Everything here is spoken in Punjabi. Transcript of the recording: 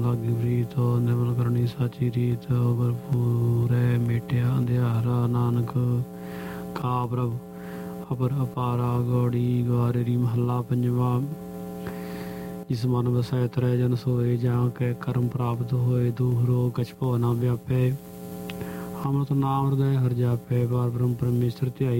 ਲਾਗੀ ਪ੍ਰੀਤ ਨਿਰਮਲ ਕਰਨੀ ਸਾਚੀ ਰੀਤ ਭਰਪੂਰ ਹੈ ਮੇਟਿਆ ਅੰਧਿਆਰਾ ਨਾਨਕ ਕਾ ਪ੍ਰਭ ਅਪਰ ਅਪਾਰਾ ਗੌੜੀ ਗਵਾਰੀ ਮਹੱਲਾ ਪੰਜਵਾਂ। ਜਿਸ ਮਨ ਵਸੈ ਤਰੈ ਜਨ ਸੋਏ ਜਾਂ ਕੈ ਕਰਮ ਪ੍ਰਾਪਤ ਹੋਏ ਦੂਹਰੋ ਕਛ ਭਉ ਨਾ ਵਿਆਪੈ। ਅੰਮ੍ਰਿਤ ਨਾਮ ਹਿਰਦੈ ਹਰਿ ਜਾਪੈ ਪਾਰ ਬ੍ਰਹਮ ਪਰਮੇਸ਼ਰ ਧਿਆਈ